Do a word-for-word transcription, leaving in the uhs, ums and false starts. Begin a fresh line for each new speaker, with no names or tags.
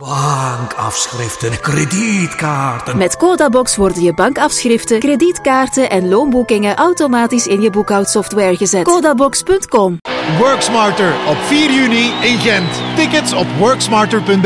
Bankafschriften, kredietkaarten.
Met Codabox worden je bankafschriften, kredietkaarten en loonboekingen automatisch in je boekhoudsoftware gezet. Codabox punt com.
Worksmarter op vier juni in Gent. Tickets op worksmarter punt b e.